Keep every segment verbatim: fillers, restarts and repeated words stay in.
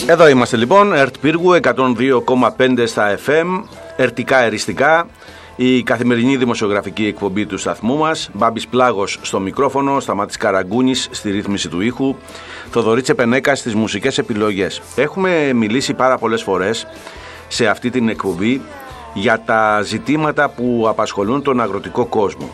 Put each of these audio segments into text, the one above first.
Εδώ είμαστε λοιπόν, ΕΡΤ Πύργου εκατόν δύο κόμμα πέντε στα εφ εμ, ερτικά εριστικά, η καθημερινή δημοσιογραφική εκπομπή του σταθμού μας. Μπάμπης Πλάγος στο μικρόφωνο, Σταμάτης Καραγκούνης στη ρύθμιση του ήχου, Θοδωρή Τσεπενέκα στις μουσικές επιλογές. Έχουμε μιλήσει πάρα πολλές φορές σε αυτή την εκπομπή για τα ζητήματα που απασχολούν τον αγροτικό κόσμο.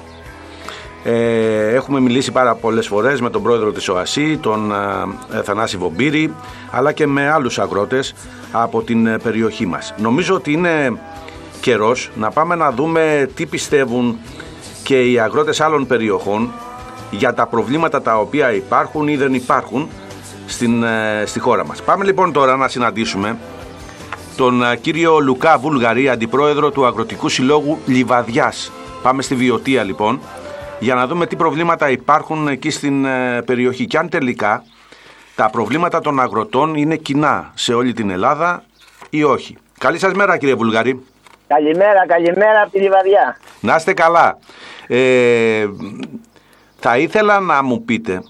Ε, έχουμε μιλήσει πάρα πολλές φορές με τον πρόεδρο της ΟΑΣΥ, τον ε, Θανάση Βομπύρη, αλλά και με άλλους αγρότες από την ε, περιοχή μας. Νομίζω ότι είναι καιρός να πάμε να δούμε τι πιστεύουν και οι αγρότες άλλων περιοχών για τα προβλήματα τα οποία υπάρχουν ή δεν υπάρχουν στην, ε, στη χώρα μας. Πάμε λοιπόν τώρα να συναντήσουμε τον ε, κύριο Λουκά Βουλγαρή, αντιπρόεδρο του Αγροτικού Συλλόγου Λιβαδιάς. Πάμε στη Βιωτία λοιπόν, για να δούμε τι προβλήματα υπάρχουν εκεί στην ε, περιοχή και αν τελικά τα προβλήματα των αγροτών είναι κοινά σε όλη την Ελλάδα ή όχι. Καλή σας μέρα, κύριε Βουλγαρή. Καλημέρα, καλημέρα από τη Λιβαδιά. Να είστε καλά. Ε, θα ήθελα να μου πείτε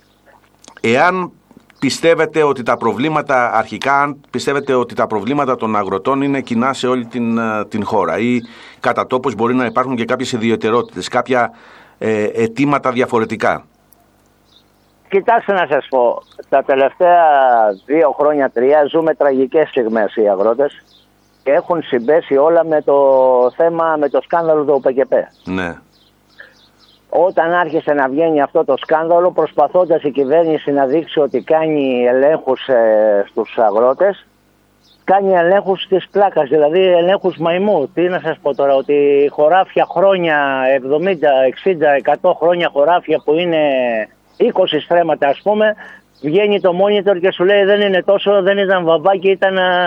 εάν πιστεύετε ότι τα προβλήματα, αρχικά αν πιστεύετε ότι τα προβλήματα των αγροτών είναι κοινά σε όλη την, την χώρα ή κατά τόπους μπορεί να υπάρχουν και κάποιες ιδιαιτερότητες, κάποια ε, αιτήματα διαφορετικά. Κοιτάξτε να σας πω, τα τελευταία δύο χρόνια, τρία, ζούμε τραγικές στιγμές οι αγρότες και έχουν συμπέσει όλα με το θέμα, με το σκάνδαλο του ΟΠΕΚΕΠ. Ναι. Όταν άρχισε να βγαίνει αυτό το σκάνδαλο, προσπαθώντας η κυβέρνηση να δείξει ότι κάνει ελέγχους ε, στους αγρότες, κάνει ελέγχους της πλάκας, δηλαδή ελέγχους μαϊμού. Τι να σας πω τώρα, ότι χωράφια χρόνια, εβδομήντα, εξήντα, εκατό χρόνια χωράφια που είναι είκοσι στρέμματα ας πούμε, βγαίνει το monitor και σου λέει δεν είναι τόσο, δεν ήταν βαμβάκι, ήταν α,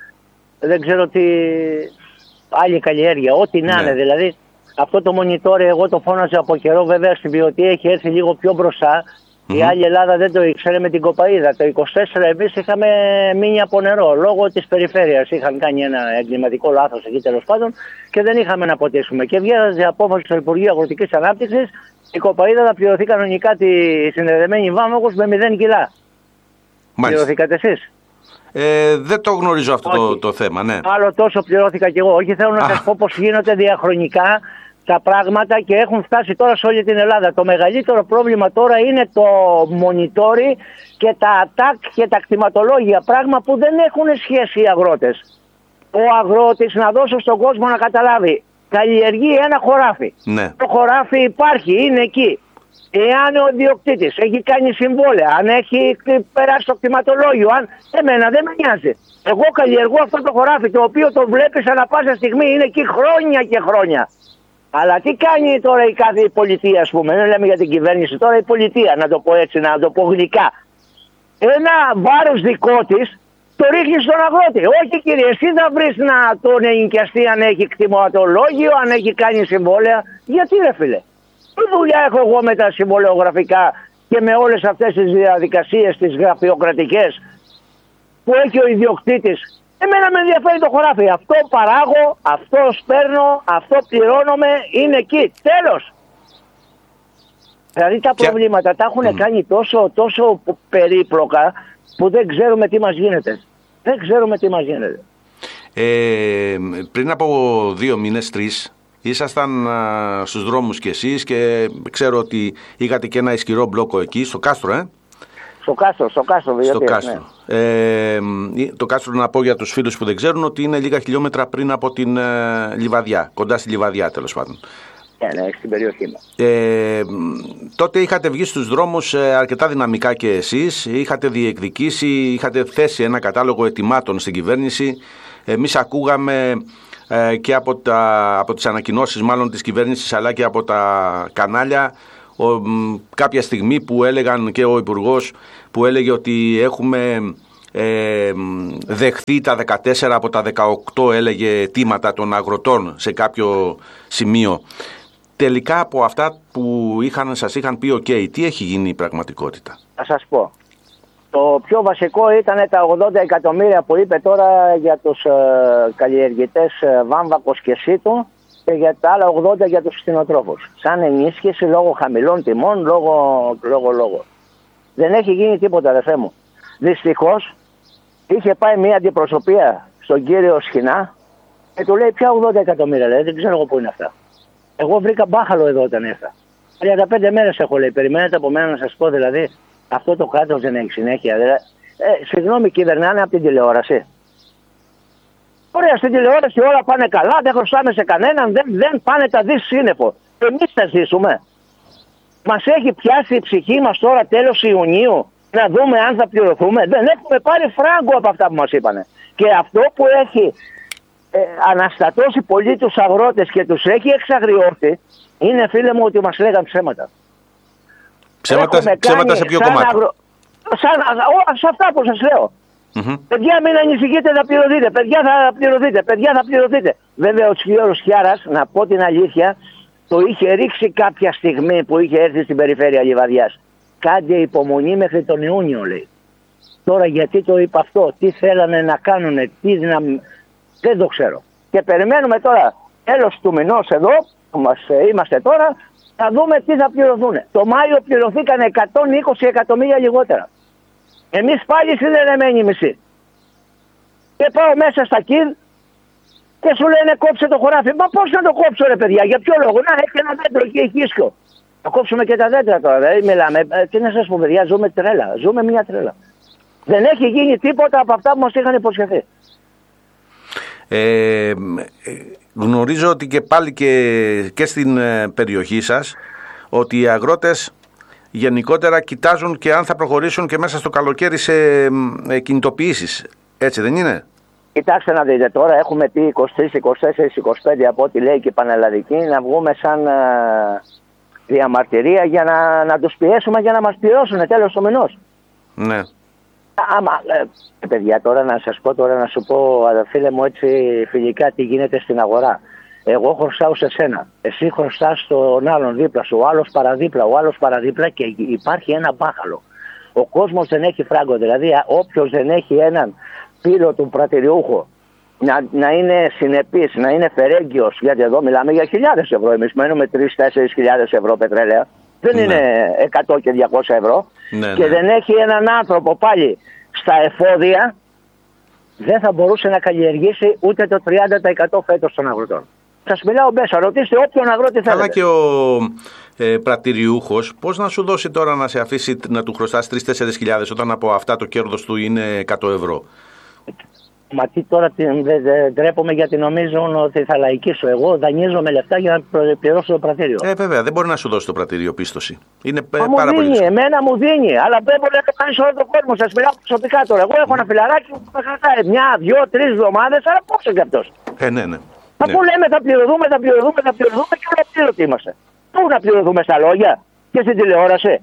δεν ξέρω τι, άλλη καλλιέργεια, ό,τι να είναι. Ναι. Δηλαδή αυτό το monitor εγώ το φώναζα από καιρό, βέβαια στη Βιωτία έχει έρθει λίγο πιο μπροστά. Mm-hmm. Η άλλη Ελλάδα δεν το ήξερε με την κοπαΐδα. Το είκοσι τέσσερα εμείς είχαμε μείνει από νερό λόγω της περιφέρειας. Είχαν κάνει ένα εγκληματικό λάθος εκεί τέλος πάντων και δεν είχαμε να ποτίσουμε. Και βγαίνοντας απόφαση στο Υπουργείο Αγροτικής Ανάπτυξης, η κοπαΐδα θα πληρωθεί κανονικά τη συνδεδεμένη βάμβακος με μηδέν κιλά. Πληρωθήκατε εσείς? Ε, δεν το γνωρίζω αυτό το, το θέμα, ναι. Άλλο τόσο πληρώθηκα κι εγώ. Όχι, θέλω να σας πω πως γίνονται διαχρονικά τα πράγματα και έχουν φτάσει τώρα σε όλη την Ελλάδα. Το μεγαλύτερο πρόβλημα τώρα είναι το μονιτόρι και τα ατάκ και τα κτηματολόγια. Πράγμα που δεν έχουν σχέση οι αγρότες. Ο αγρότης, να δώσω στον κόσμο να καταλάβει, καλλιεργεί ένα χωράφι. Ναι. Το χωράφι υπάρχει, είναι εκεί. Εάν ο ιδιοκτήτης έχει κάνει συμβόλαια, αν έχει περάσει το κτηματολόγιο, αν εμένα δεν με νοιάζει. Εγώ καλλιεργώ αυτό το χωράφι, το οποίο το βλέπεις ανά πάσα στιγμή, είναι εκεί χρόνια και χρόνια. Αλλά τι κάνει τώρα η κάθε πολιτεία, ας πούμε, δεν λέμε για την κυβέρνηση, τώρα η πολιτεία, να το πω έτσι, να το πω γλυκά. Ένα βάρος δικό της το ρίχνει στον αγρότη. Όχι κύριε, εσύ θα βρεις να τον ενοικιαστεί αν έχει κτηματολόγιο, αν έχει κάνει συμβόλαια. Γιατί ρε φίλε? Τι δουλειά έχω εγώ με τα συμβολεογραφικά και με όλες αυτές τις διαδικασίες, τις γραφειοκρατικές που έχει ο ιδιοκτήτης? Εμένα με ενδιαφέρει το χωράφι. Αυτό παράγω, αυτό σπέρνω, αυτό πληρώνομαι, είναι εκεί. Τέλος. Δηλαδή τα Ποια... προβλήματα τα έχουν mm. κάνει τόσο, τόσο περίπλοκα που δεν ξέρουμε τι μας γίνεται. Δεν ξέρουμε τι μας γίνεται. Ε, πριν από δύο μήνες, τρεις, ήσασταν α, στους δρόμους κι εσείς και ξέρω ότι είχατε και ένα ισχυρό μπλόκο εκεί, στο Κάστρο, ε? Στο Κάστρο, στο Κάστρο, στο Κάστρο. Ναι. Ε, το Κάστρο, να πω για τους φίλους που δεν ξέρουν, ότι είναι λίγα χιλιόμετρα πριν από την ε, Λιβαδιά, κοντά στη Λιβαδιά τέλος πάντων. Ναι, ναι, στην περιοχή μας. Ε, τότε είχατε βγει στους δρόμους ε, αρκετά δυναμικά και εσείς, είχατε διεκδικήσει, είχατε θέσει ένα κατάλογο αιτημάτων στην κυβέρνηση. Εμείς ακούγαμε ε, και από, τα, από τις ανακοινώσεις μάλλον της κυβέρνησης αλλά και από τα κανάλια ο, μ, κάποια στιγμή που έλεγαν και ο Υπουργός που έλεγε ότι έχουμε ε, δεχθεί τα δεκατέσσερα από τα δεκαοκτώ έλεγε αιτήματα των αγροτών σε κάποιο σημείο. Τελικά από αυτά που είχαν, σας είχαν πει ok, τι έχει γίνει η πραγματικότητα? Θα σας πω. Το πιο βασικό ήταν τα ογδόντα εκατομμύρια που είπε τώρα για τους ε, καλλιεργητές ε, βάμβακος και σίτου και για τα άλλα ογδόντα για τους κτηνοτρόφους. Σαν ενίσχυση λόγω χαμηλών τιμών, λόγω, λόγω, λόγω. Δεν έχει γίνει τίποτα, αδερφέ μου. Δυστυχώς είχε πάει μια αντιπροσωπεία στον κύριο Σχοινά και του λέει: Ποια ογδόντα εκατομμύρια, λέει, δεν ξέρω εγώ πού είναι αυτά. Εγώ βρήκα μπάχαλο εδώ όταν ήρθα. τριάντα πέντε μέρες έχω, λέει. Περιμένετε από μένα να σας πω, δηλαδή, αυτό το κράτος δεν έχει συνέχεια. Δηλαδή, ε, συγγνώμη, κυβερνάνε από την τηλεόραση. Ωραία, στην τηλεόραση όλα πάνε καλά, δεν χρωστάμε σε κανέναν, δεν, δεν πάνε τα δις σύννεφο. Εμείς θα ζήσουμε. Μας έχει πιάσει η ψυχή μας τώρα τέλος Ιουνίου να δούμε αν θα πληρωθούμε. Δεν έχουμε πάρει φράγκο από αυτά που μας είπανε. Και αυτό που έχει ε, αναστατώσει πολύ τους αγρότες και τους έχει εξαγριώσει είναι, φίλε μου, ότι μας λέγαν ψέματα. Ψέματα, ψέματα σε ποιο κομμάτι? Αγρο... Σαν, ό, σε αυτά που σας λέω. Mm-hmm. Παιδιά, μην ανησυχείτε, θα πληρωθείτε. Παιδιά, θα πληρωθείτε. Παιδιά, θα πληρωθείτε. Βέβαια, ο Τσιόρος Χιάρας, να πω την αλήθεια, το είχε ρίξει κάποια στιγμή που είχε έρθει στην περιφέρεια Λιβαδιάς. Κάντε υπομονή μέχρι τον Ιούνιο, λέει. Τώρα γιατί το είπα αυτό, τι θέλανε να κάνουνε, τι να... δεν το ξέρω. Και περιμένουμε τώρα, τέλος του μηνός εδώ, που μας είμαστε τώρα, θα δούμε τι θα πληρωθούν. Το Μάιο πληρωθήκαν εκατόν είκοσι εκατομμύρια λιγότερα. Εμείς πάλι συνδεδεμένοι μισοί. Και πάω μέσα στα ΚΙΔ και σου λένε κόψε το χωράφι. Μα πώς να το κόψω, ρε παιδιά, για ποιο λόγο? Να, έχει ένα δέντρο και έχει ίσκιο. Θα κόψουμε και τα δέντρα τώρα, δηλαδή μιλάμε. Ε, τι να σας πω, παιδιά, ζούμε τρέλα. Ζούμε μια τρέλα. Δεν έχει γίνει τίποτα από αυτά που μας είχαν υποσχεθεί. Ε, γνωρίζω ότι και πάλι και, και στην περιοχή σας ότι οι αγρότες γενικότερα κοιτάζουν και αν θα προχωρήσουν και μέσα στο καλοκαίρι σε ε, κινητοποιήσεις. Έτσι δεν είναι? Κοιτάξτε να δείτε, τώρα έχουμε πει είκοσι τρεις, είκοσι τέσσερις, είκοσι πέντε από ό,τι λέει και η Πανελλαδική να βγούμε σαν α, διαμαρτυρία για να, να τους πιέσουμε για να μας πληρώσουν τέλος του μηνός. Ναι. Άμα, ε, παιδιά, τώρα να σας πω, τώρα να σου πω, φίλε μου, έτσι φιλικά τι γίνεται στην αγορά. Εγώ χρωστάω σε σένα, εσύ χρωστάς στον άλλον δίπλα σου, ο άλλος παραδίπλα, ο άλλος παραδίπλα και υπάρχει ένα μπάχαλο. Ο κόσμος δεν έχει φράγκο, δηλαδή όποιος δεν έχει έναν πύλο του πρατηριούχο να, να είναι συνεπής, να είναι φερέγγιος, γιατί εδώ μιλάμε για χιλιάδες ευρώ, εμείς μένουμε τρεις με τέσσερις χιλιάδες ευρώ πετρέλαια, δεν ναι. είναι εκατό και διακόσια ευρώ ναι, και ναι. δεν έχει έναν άνθρωπο πάλι στα εφόδια, δεν θα μπορούσε να καλλιεργήσει ούτε το τριάντα τοις εκατό φέτος των αγροτών. Σας μιλάω μέσα, ρωτήστε όποιον αγρότη θέλετε. Αλλά και ο ε, πρατηριούχος, πώς να σου δώσει τώρα να σε αφήσει να του χρωστάς τρεις με τέσσερις χιλιάδες όταν από αυτά το κέρδος του είναι εκατό ευρώ? Μα τι τώρα, ντρέπομαι γιατί νομίζουν ότι θα λαϊκίσω. Εγώ δανείζομαι λεφτά για να πληρώσω το πρατήριο. Ε, βέβαια, δεν μπορεί να σου δώσει το πρατήριο πίστοση. Είναι Μα πάρα μου πολύ δίνει, εμένα μου δίνει, αλλά πρέπει να το κάνει όλο τον κόσμο. Σας μιλάω προσωπικά τώρα. Εγώ έχω ένα φιλαράκι που με κρατάει μια, δυο, τρεις εβδομάδες, αλλά πόσο κι αυτός. Ε, ναι, ναι. Αφού ναι. λέμε θα πληρωθούμε, θα πληρωθούμε, θα πληρωθούμε και όλα πληρωτοί είμαστε. Πού να πληρωθούμε, στα λόγια και στην τηλεόραση?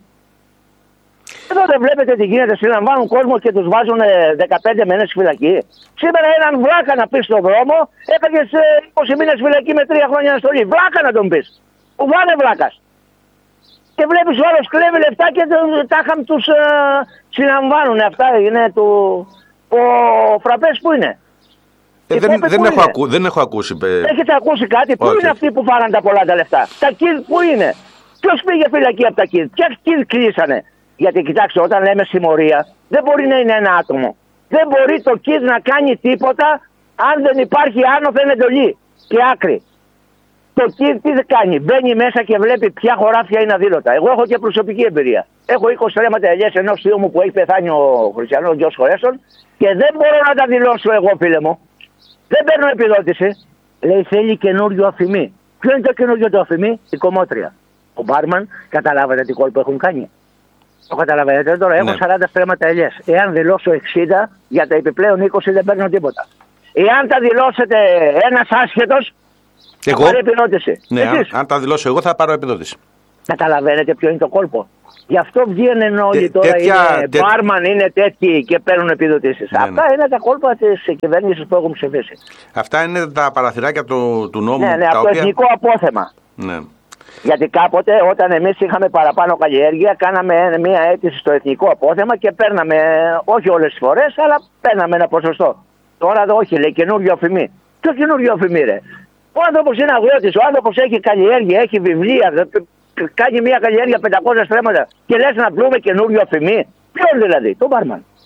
Εδώ δεν βλέπετε τι γίνεται, συλλαμβάνουν κόσμο και τους βάζουν δεκαπέντε μήνες φυλακή. Σήμερα έναν βλάκα να πει στον δρόμο, έφεγες είκοσι μήνες φυλακή με τρία χρόνια αναστολή. Βλάκα να τον πεις. Που βάνε βλάκας. Και βλέπεις ο άλλος κλέβει λεφτά και τα χαμ τους ε, συλλαμβάνουν. Αυτά είναι του... Ο Φραπές που είναι? Ε, δεν, δεν, έχω ακού, δεν έχω ακούσει. Παι... Έχετε ακούσει κάτι? Πού είναι αυτοί που φάραν τα πολλά τα λεφτά? Τα κιλ που είναι? Ποιος πήγε φυλακή από τα κιλ? Ποια κιλ κλείσανε? Γιατί κοιτάξτε, όταν λέμε συμμορία, δεν μπορεί να είναι ένα άτομο. Δεν μπορεί το κιλ να κάνει τίποτα αν δεν υπάρχει άνωθεν εντολή και άκρη. Το κιλ τι δεν κάνει? Μπαίνει μέσα και βλέπει ποια χωράφια είναι αδήλωτα. Εγώ έχω και προσωπική εμπειρία. Έχω είκοσι τρέματα ελιές ενός θείου μου που έχει πεθάνει ο Χριστιανός Γιώργος Χωρέσον και δεν μπορώ να τα δηλώσω εγώ, φίλε μου. Δεν παίρνω επιδότηση. Λέει θέλει καινούριο αφημί. Ποιο είναι το καινούριο το αφημί? Η κομμότρια. Ο μπάρμαν, καταλάβατε τι κόλπο έχουν κάνει? Το καταλαβαίνετε τώρα, έχω ναι. σαράντα στρέμματα ελιές. Εάν δηλώσω εξήντα, για τα επιπλέον είκοσι δεν παίρνω τίποτα. Εάν τα δηλώσετε ένας άσχετος, εγώ, θα πάρει επιδότηση. Ναι, αν, αν τα δηλώσω εγώ θα πάρω επιδότηση. Καταλαβαίνετε ποιο είναι το κόλπο? Γι' αυτό βγαίνουν όλοι Τε, τώρα, τέτοια, είναι τέ... μπάρμαν, είναι τέτοιοι και παίρνουν επιδοτήσεις. Ναι, Αυτά ναι. είναι τα κόλπα της κυβέρνησης που έχουν ψηφίσει. Αυτά είναι τα παραθυράκια του, του νόμου. Ναι, ναι, τα από οποία... το εθνικό απόθεμα. Ναι. Γιατί κάποτε όταν εμείς είχαμε παραπάνω καλλιέργεια, κάναμε μια αίτηση στο εθνικό απόθεμα και παίρναμε, όχι όλες τις φορές, αλλά παίρναμε ένα ποσοστό. Τώρα εδώ όχι, λέει καινούριο αφημί. Ποιο καινούριο αφημί, ρε? Ο άνθρωπος είναι αγρότης, ο άνθρωπος έχει καλλιέργεια, έχει βιβλία, κάνει μια καλλιέργεια πεντακόσια στρέμματα και λες να βρούμε καινούριο αφημί. Ποιον δηλαδή? Τον μπάρμαν.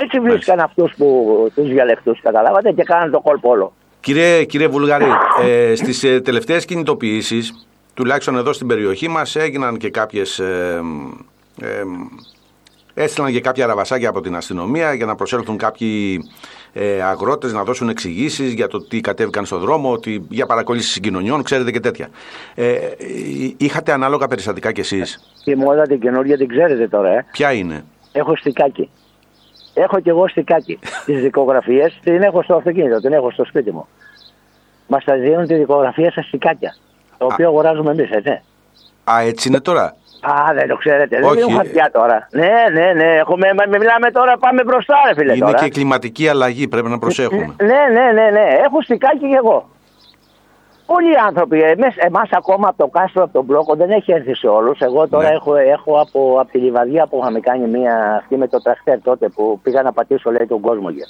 Έτσι βρίσκαν αυτούς τους διαλεκτούς, καταλάβατε, και κάναν το κόλπο όλο. Κύριε, κύριε Βουλγαρή, ε, στις ε, τελευταίες κινητοποιήσεις, τουλάχιστον εδώ στην περιοχή μας, έγιναν και κάποιες... Ε, ε, έστειλαν και κάποια ραβασάκια από την αστυνομία για να προσέλθουν κάποιοι ε, αγρότες να δώσουν εξηγήσεις για το τι κατέβηκαν στον δρόμο, ότι για παρακολούθηση συγκοινωνιών, ξέρετε και τέτοια. Ε, είχατε ανάλογα περιστατικά κι εσείς? Η μόδα την καινούργια την ξέρετε τώρα, ε. Ποια είναι? Έχω στικάκι. Έχω κι εγώ στικάκι. Τις δικογραφίες την έχω στο αυτοκίνητο, την έχω στο σπίτι μου. Μας τα δίνουν τη δικογραφία στα στικάκια, το οποίο αγοράζουμε εμείς, έτσι. Α, έτσι είναι τώρα? Α, δεν το ξέρετε. Όχι. Δεν έχουμε χαρτιά τώρα. Ναι, ναι, ναι. Έχουμε, μιλάμε τώρα, πάμε μπροστά, ρε φίλε. Είναι τώρα. και κλιματική αλλαγή, πρέπει να προσέχουμε. Ναι, ναι, ναι, ναι. Έχω στικάκι κι εγώ. Πολλοί άνθρωποι, εμάς, εμάς ακόμα από το κάστρο, από τον μπλόκο, δεν έχει έρθει σε όλους. Εγώ τώρα ναι. έχω, έχω από, από τη Λιβαδιά που είχαμε κάνει μία αυτή με το τραχτέρ τότε που πήγα να πατήσω, λέει, τον κόσμο για.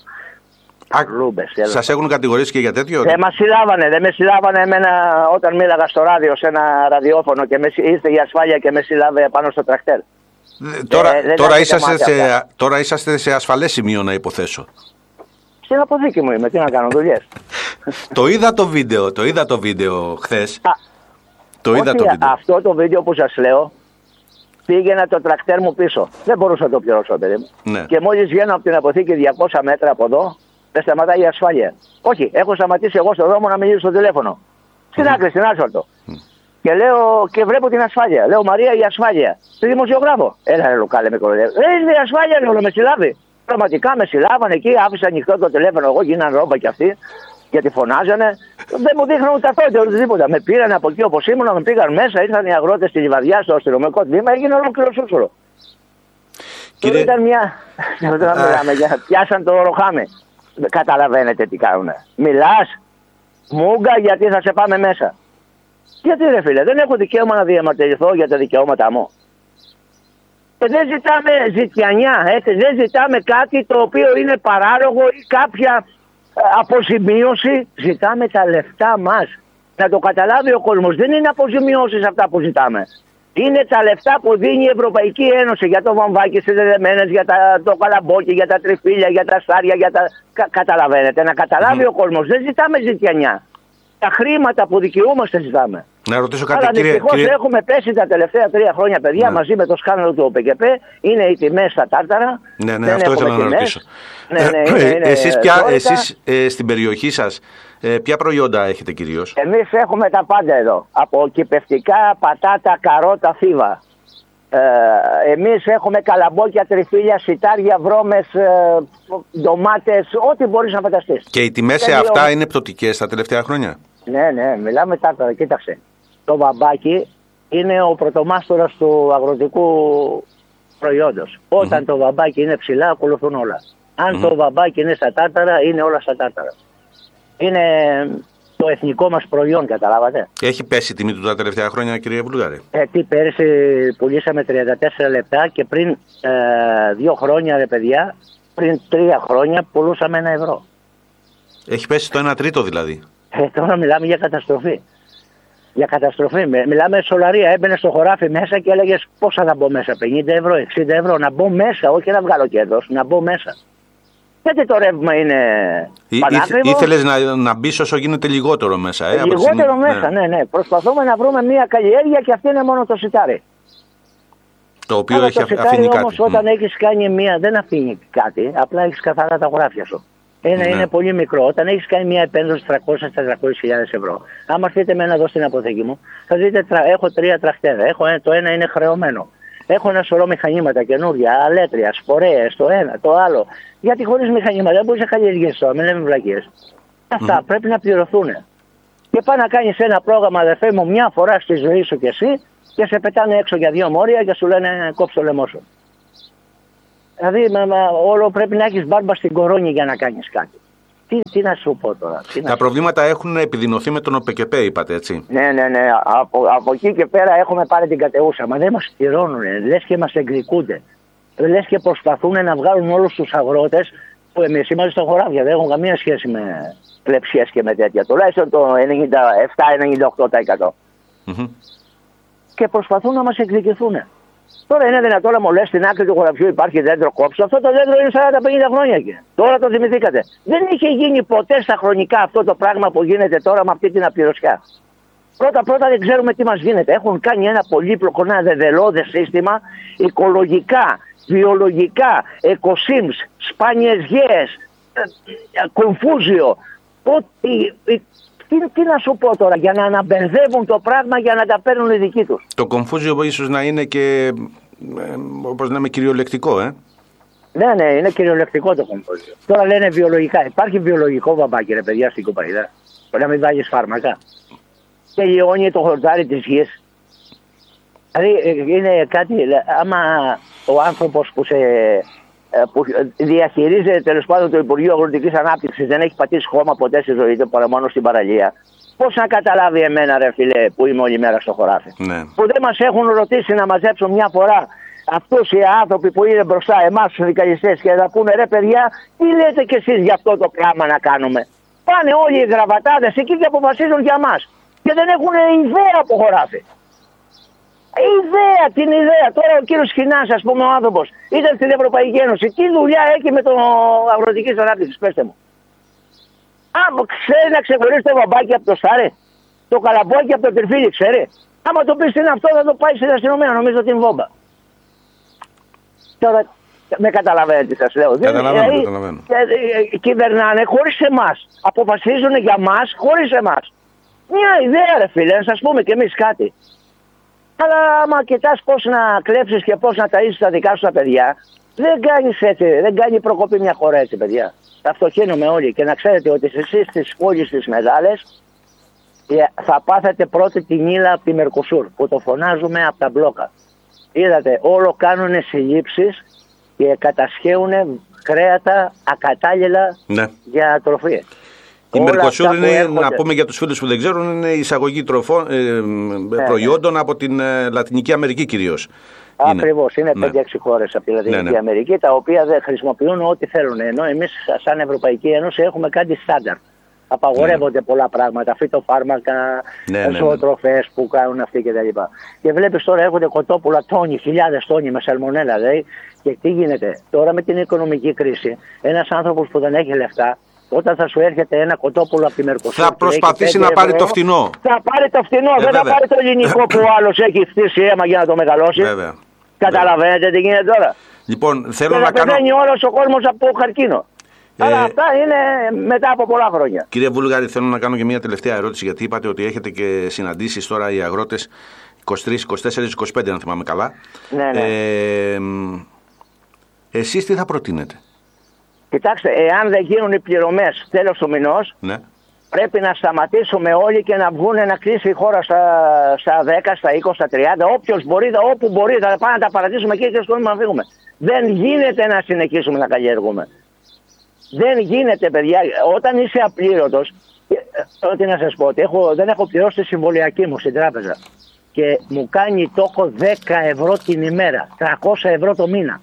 Σας έχουν κατηγορήσει και για τέτοιο? Δεν μας συλλάβανε, δεν με συλλάβανε εμένα όταν μίλαγα στο ράδιο σε ένα ραδιόφωνο και με, ήρθε η ασφάλεια και με συλλάβε πάνω στο τραχτέρ. Τώρα, ε, τώρα, είσαστε σε, τώρα είσαστε σε ασφαλές σημείο, να υποθέσω. Στην αποθήκη μου είμαι, τι να κάνω, δουλειές. Το είδα το βίντεο, το είδα το βίντεο χθες. Α, το όχι, είδα το βίντεο. Αυτό το βίντεο που σας λέω, πήγαινα το τρακτέρ μου πίσω. Δεν μπορούσα να το πληρώσω, παιδί μου. Ναι. Και μόλις βγαίνω από την αποθήκη διακόσια μέτρα από εδώ, δεν σταματάει η ασφάλεια. Όχι, έχω σταματήσει εγώ στον δρόμο να μιλήσω στο τηλέφωνο. Στην άκρη, στην άσφαλτο. Mm. Και λέω και βλέπω την ασφάλεια. Λέω Μαρία, η ασφάλεια. Στη δημοσιογράφο. Έλα, ρε Λουκάλε, με κοροϊδεύει. Δεν είναι η ασφάλεια, λέω, με συλλάβει. Πραγματικά με συλλάβανε εκεί, άφησα ανοιχτό το τηλέφωνο. Εγώ γίνανε ρόμπα κι αυτοί, γιατί φωνάζανε. Δεν μου δείχνουν ούτε αυτό, ούτε οτιδήποτε. Με πήραν από εκεί όπως ήμουν, με πήγαν μέσα, ήρθαν οι αγρότες στη Λιβαδιά, στο αστυνομικό τμήμα, έγινε ολόκληρο σούτσουρο. Κύριε... Ήταν μια. Τώρα μιλάμε, πιάσαν το ροχάμι. Καταλαβαίνετε τι κάνουνε. Μιλάς, μούγκα, γιατί θα σε πάμε μέσα. Γιατί ρε φίλε, δεν έχω δικαίωμα να διαμαρτυρηθώ για τα δικαιώματά μου. Και δεν ζητάμε ζητιανιά, έτσι, δεν ζητάμε κάτι το οποίο είναι παράλογο ή κάποια αποζημίωση. Ζητάμε τα λεφτά μας. Να το καταλάβει ο κόσμος. Δεν είναι αποζημιώσεις αυτά που ζητάμε. Είναι τα λεφτά που δίνει η Ευρωπαϊκή Ένωση για το βαμβάκι στις δεδεμένες, για τα, το καλαμπόκι, για τα τριφύλια, για τα στάρια, για τα... Κα, καταλαβαίνετε, να καταλάβει mm. ο κόσμος. Δεν ζητάμε ζητιανιά. Τα χρήματα που δικαιούμαστε ζητάμε. Να ρωτήσω κάτι, αλλά κύριε... δυστυχώς κύριε... έχουμε πέσει τα τελευταία τρία χρόνια, παιδιά, ναι. μαζί με το σκάνδαλο του ΟΠΕΚΕΠ. Είναι οι τιμές στα τάρταρα. Ναι, ναι, αυτό ήθελα να ρωτήσω. Ναι, ναι, είναι, είναι, εσείς, πια, εσείς ε, στην περιοχή σας, ε, ποια προϊόντα έχετε κυρίως? Εμείς έχουμε τα πάντα εδώ. Από κυπευτικά, πατάτα, καρότα, φίβα. Ε, εμείς έχουμε καλαμπόκια, τριφύλια, σιτάρια, βρώμες, ε, ντομάτες, ό,τι μπορείς να φανταστείς. Και οι τιμές σε αυτά είναι πτωτικές τα τελευταία χρόνια? Ναι, ναι, μιλάμε τάρταρα. Κοίταξε. Το βαμπάκι είναι ο πρωτομάστορας του αγροτικού προϊόντος. Όταν mm-hmm. το βαμπάκι είναι ψηλά, ακολουθούν όλα. Αν mm-hmm. το βαμπάκι είναι στα τάρταρα, είναι όλα στα τάρταρα. Είναι το εθνικό μας προϊόν, καταλάβατε. Έχει πέσει η τιμή του τα τελευταία χρόνια, κύριε Βουλγάρη? Ε, τι, πέρυσι πουλήσαμε τριάντα τέσσερα λεπτά και πριν ε, δύο χρόνια, ρε παιδιά, πριν τρία χρόνια πουλούσαμε ένα ευρώ. Έχει πέσει το ένα τρίτο δηλαδή. Ε, τώρα μιλάμε για καταστροφή. Για καταστροφή. Μιλάμε σολαρία. Έμπαινε στο χωράφι μέσα και έλεγε πόσα να μπω μέσα. πενήντα ευρώ, εξήντα ευρώ. Να μπω μέσα, όχι να βγάλω κέρδος, να μπω μέσα. Γιατί το ρεύμα είναι πανάκριβο. Ήθελες να, να μπεις όσο γίνεται λιγότερο μέσα. Ε, λιγότερο μέσα, ναι. ναι, ναι. Προσπαθούμε να βρούμε μια καλλιέργεια και αυτή είναι μόνο το σιτάρι. Το οποίο αλλά έχει το αφήνει σιτάρι κάτι. Όμως όταν mm. έχεις κάνει μια, δεν αφήνει κάτι, απλά έχεις καθαρά τα γράφια σου. Είναι, ναι. είναι πολύ μικρό. Όταν έχεις κάνει μια επένδυση τριακόσιες με τετρακόσιες χιλιάδες ευρώ, άμα έρθετε με ένα εδώ στην αποθήκη μου, θα δείτε έχω τρία τραχτέρα. Έχω, το ένα είναι χρεωμένο. Έχω ένα σωρό μηχανήματα καινούργια, αλέτρια, σπορέες, το ένα, το άλλο. Γιατί χωρίς μηχανήματα δεν μπορείς να καλλιεργήσεις τώρα, μην λέμε βλακίες. Αυτά mm. πρέπει να πληρωθούν. Και πάει να κάνεις ένα πρόγραμμα, αδερφέ μου, μια φορά στη ζωή σου κι εσύ και σε πετάνε έξω για δύο μόρια και σου λένε κόψε το λαιμό σου. Δηλαδή με, με, όλο πρέπει να έχεις μπάρμπα στην κορώνη για να κάνεις κάτι. Τι, τι να σου πω τώρα. Τι Τα προβλήματα σου... έχουν επιδεινωθεί με τον ΟΠΕΚΕΠ, είπατε έτσι. Ναι, ναι, ναι. Από, από εκεί και πέρα έχουμε πάρει την κατεούσα. Μα δεν μας τηρώνουν. Λες και μας εκδικούνται. Λες και προσπαθούν να βγάλουν όλους τους αγρότες που εμείς είμαστε στο χωράφια. Δεν έχουν καμία σχέση με πλεψίες και με τέτοια. Τουλάχιστον το ενενήντα επτά με ενενήντα οκτώ τοις εκατό. Mm-hmm. Και προσπαθούν να μας εκδικηθούν. Τώρα είναι δυνατόν να μου λες στην άκρη του χωραφιού υπάρχει δέντρο κόψω. Αυτό το δέντρο είναι σαράντα πενήντα χρόνια και τώρα το θυμηθήκατε. Δεν είχε γίνει ποτέ στα χρονικά αυτό το πράγμα που γίνεται τώρα με αυτή την απληρωσιά. Πρώτα-πρώτα δεν ξέρουμε τι μας γίνεται. Έχουν κάνει ένα πολύπλοκο, ένα δεδελώδες σύστημα οικολογικά, βιολογικά, εκοσύμς, σπάνιες γέες, κομφούζιο. Τι, τι να σου πω τώρα, για να αναμπενδεύουν το πράγμα για να τα παίρνουν οι δικοί τους. Το κομφούζιο ίσως να είναι και, ε, όπως λέμε, κυριολεκτικό, ε. Ναι, ναι, είναι κυριολεκτικό το κομφούζιο. Τώρα λένε βιολογικά. Υπάρχει βιολογικό βαμπάκι, ρε παιδιά, στην Κοπαϊδά. Μπορεί να μην βάζεις φάρμακα. Και λιώνει το χορτάρι της γης. Δηλαδή είναι κάτι, άμα ο άνθρωπος που, σε, που διαχειρίζεται τέλος πάντων το Υπουργείο Αγροτικής Ανάπτυξης δεν έχει πατήσει χώμα ποτέ στη ζωή του παρά μόνο στην παραλία, πώς να καταλάβει εμένα, ρε φίλε, που είμαι όλη μέρα στο χωράφι. Ναι. Που δεν μας έχουν ρωτήσει να μαζέψουν μια φορά αυτούς οι άνθρωποι που είναι μπροστά εμάς τους συνδικαλιστές και να πούνε, ρε παιδιά, τι λέτε κι εσείς για αυτό το πράγμα να κάνουμε. Πάνε όλοι οι γραβατάδες εκεί και αποφασίζουν για μας. Και δεν έχουν ιδέα από χωράφι. Ιδέα, την ιδέα. Τώρα ο κύριος Χινάς, ας πούμε, ο άνθρωπος, ήταν στην Ευρωπαϊκή Ένωση. Τι δουλειά έχει με το αγροτικής ανάπτυξης, πέστε μου. Άμα ξέρει να ξεχωρίσει το βαμπάκι από το στάρι, το καλαμπόκι από το τριφύλι, ξέρει. Άμα το πεις τι είναι αυτό, θα το πάει στην αστυνομία, νομίζω την βόμπα. Τώρα, με καταλαβαίνετε τι σας λέω. Καταλαβαίνω, δηλαδή, καταλαβαίνω. Κυβερνάνε χωρίς εμάς. Αποφασίζουν για μας χωρίς εμάς. Μια ιδέα, ρε φίλε, να σας πούμε κι εμείς κάτι. Αλλά άμα κοιτάς πώς να κλέψεις και πώς να ταΐσεις τα δικά σου τα παιδιά, δεν κάνεις έτσι, δεν κάνει προκοπή μια χώρα έτσι, παιδιά. Τα φτωχαίνουμε όλοι και να ξέρετε ότι εσείς στις πόλεις της Μεγάλες θα πάθετε πρώτη την ύλα από τη Μερκοσούρ που το φωνάζουμε από τα μπλόκα. Είδατε, όλο κάνουνε συλλήψεις και κατασχέουνε κρέατα ακατάλληλα, ναι, για τροφή. Η Μερκοσούρ είναι, έρχονται, να πούμε για τους φίλους που δεν ξέρουν, είναι η εισαγωγή τροφών, ε, ναι, προϊόντων, ναι, από την ε, Λατινική Αμερική κυρίως. Ακριβώς, είναι, είναι πέντε έξι χώρες από τη Λατινική, ναι, ναι, Αμερική, τα οποία δεν χρησιμοποιούν ό,τι θέλουν. Ενώ εμείς σαν Ευρωπαϊκή Ένωση έχουμε κάτι στάνταρ. Απαγορεύονται, ναι, πολλά πράγματα, φυτοφάρμακα, ναι, ναι, ζωοτροφές, ναι, που κάνουν αυτοί κτλ. Και βλέπεις τώρα έρχονται κοτόπουλα τόνοι, χιλιάδες τόνοι με σαλμονέλα, δηλαδή. Και τι γίνεται τώρα με την οικονομική κρίση. Ένας άνθρωπος που δεν έχει λεφτά, όταν θα σου έρχεται ένα κοτόπουλο από τη Μερκοσούρ, θα προσπαθήσει να πάρει ευρώ, το φτηνό. Θα πάρει το φτηνό, ε, δεν βέβαια. θα πάρει το ελληνικό που ο άλλος έχει φτύσει αίμα για να το μεγαλώσει. Βέβαια. Καταλαβαίνετε βέβαια. τι γίνεται τώρα. Λοιπόν, θέλω και να, να κάνω. πεθαίνει όλος ο κόσμος από καρκίνο. Ε, Αλλά αυτά είναι μετά από πολλά χρόνια. Κύριε Βούλγαρη, θέλω να κάνω και μια τελευταία ερώτηση, γιατί είπατε ότι έχετε και συναντήσεις τώρα οι αγρότες είκοσι τρεις, είκοσι τέσσερις, είκοσι πέντε, αν θυμάμαι καλά. Ναι, ναι. Ε, εσείς τι θα προτείνετε? Κοιτάξτε, εάν δεν γίνουν οι πληρωμές τέλος του μηνός, ναι, πρέπει να σταματήσουμε όλοι και να βγουν να κλείσει η χώρα στα, στα δέκα, στα είκοσι, στα τριάντα. Όποιος μπορεί, όπου μπορεί, θα πάμε να τα παρατήσουμε εκεί και σκόνουμε να φύγουμε. Δεν γίνεται να συνεχίσουμε να καλλιεργούμε. Δεν γίνεται, παιδιά. Όταν είσαι απλήρωτος, ό,τι να σας πω, ότι έχω, δεν έχω πληρώσει τη συμβολιακή μου στην τράπεζα και μου κάνει τόκο δέκα ευρώ την ημέρα, τριακόσια ευρώ το μήνα.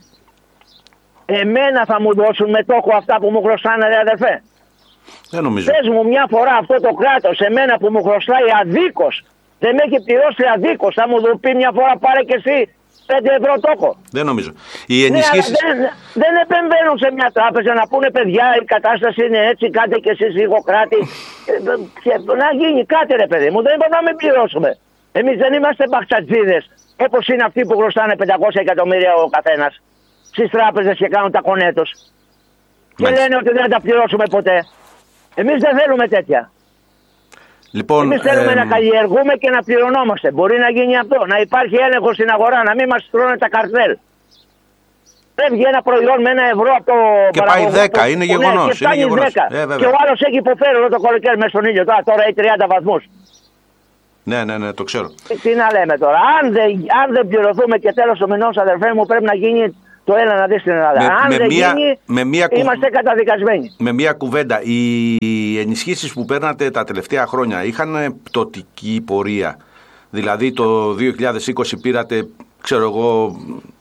Εμένα θα μου δώσουν με τόκο αυτά που μου χρωστάνε, ρε αδερφέ? Δεν νομίζω. Πες μου μια φορά αυτό το κράτος, εμένα που μου χρωστάει αδίκως, δεν με έχει πληρώσει αδίκως, θα μου πει μια φορά πάρε και εσύ πέντε ευρώ τόκο? Δεν νομίζω. Οι ενισχύσεις... Ναι, δεν, δεν επεμβαίνουν σε μια τράπεζα να πούνε παιδιά η κατάσταση είναι έτσι, κάντε και εσείς λίγο κράτη. Να γίνει κάτι, ρε παιδί μου, δεν είπαμε να μην πληρώσουμε. Εμείς δεν είμαστε μπαχτσατζίδες όπως είναι αυτοί που χρωστάνε πεντακόσια εκατομμύρια ο καθένας στις τράπεζες και κάνουν τα κονέτος. Και λένε ότι δεν θα τα πληρώσουμε ποτέ. Εμείς δεν θέλουμε τέτοια. Λοιπόν, Εμείς θέλουμε ε, να καλλιεργούμε και να πληρωνόμαστε. Μπορεί να γίνει αυτό. Να υπάρχει έλεγχος στην αγορά, να μην μας τρώνε τα καρτέλ. Φεύγει ένα προϊόν με ένα ευρώ από το και παραγωγό. Και πάει δέκα, είναι γεγονός. Ναι, και είναι γεγονός. δέκα. Ε, και ο άλλος έχει υποφέρει όλο το καλοκαίρι μέσα στον ήλιο. Τώρα, τώρα έχει τριάντα βαθμούς. Ναι, ναι, ναι, το ξέρω. Τι να λέμε τώρα. Αν δεν, αν δεν πληρωθούμε και τέλος του μηνός, αδερφέ μου, πρέπει να γίνει το έλα να δεις στην Ελλάδα. Με, αν με δεν μία, γίνει, με μία είμαστε κου... καταδικασμένοι. Με μία κουβέντα, οι ενισχύσεις που παίρνατε τα τελευταία χρόνια είχαν πτωτική πορεία? Δηλαδή το δύο χιλιάδες είκοσι πήρατε, ξέρω εγώ,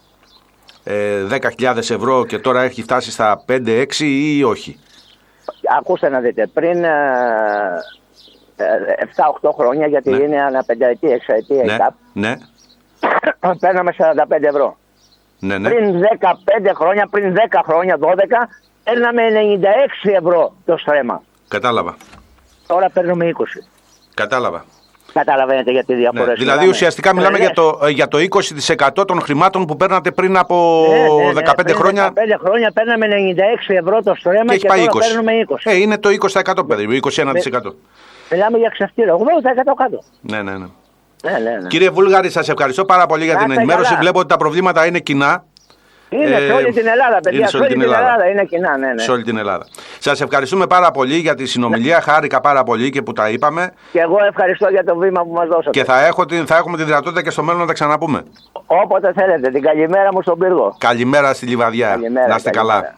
δέκα χιλιάδες ευρώ και τώρα έχει φτάσει στα πέντε έξι ή όχι? Ακούστε να δείτε, πριν επτά οκτώ χρόνια, γιατί ναι, είναι ανά πενταετία, εξαετία, ναι, η ΚΑΠ, ναι, παίρναμε σαράντα πέντε ευρώ. Ναι, ναι. Πριν δεκαπέντε χρόνια, πριν δέκα χρόνια, δώδεκα, παίρναμε ενενήντα έξι ευρώ το στρέμμα. Κατάλαβα. Τώρα παίρνουμε είκοσι. Κατάλαβα. Καταλαβαίνετε γιατί διαφορές. Ναι. Δηλαδή μιλάμε. Ουσιαστικά μιλάμε για το, για το είκοσι τοις εκατό των χρημάτων που παίρνατε πριν από ναι, ναι, ναι. δεκαπέντε χρόνια. δεκαπέντε χρόνια παίρναμε ενενήντα έξι ευρώ το στρέμμα και, και τώρα είκοσι. Παίρνουμε είκοσι. Ε, είναι το είκοσι τοις εκατό παιδί, είκοσι ένα τοις εκατό. Μιλάμε για ξεφτύλα, ογδόντα τοις εκατό κάτω. Ναι, ναι, ναι. Ναι, ναι, ναι. Κύριε Βούλγαρη, σας ευχαριστώ πάρα πολύ για την ενημέρωση. Καλά. Βλέπω ότι τα προβλήματα είναι κοινά. Είναι ε, σε όλη την Ελλάδα, παιδιά. Σε όλη την Ελλάδα. Ελλάδα είναι κοινά, ναι, ναι. Σε όλη την Ελλάδα. Σας ευχαριστούμε πάρα πολύ για τη συνομιλία. Ναι. Χάρηκα πάρα πολύ και που τα είπαμε. Και εγώ ευχαριστώ για το βήμα που μας δώσατε. Και θα, έχω, θα έχουμε τη δυνατότητα και στο μέλλον να τα ξαναπούμε. Όποτε θέλετε. Την καλημέρα μου στον πύργο. Καλημέρα στη Λιβαδιά. Καλημέρα, να είστε καλημέρα. καλά.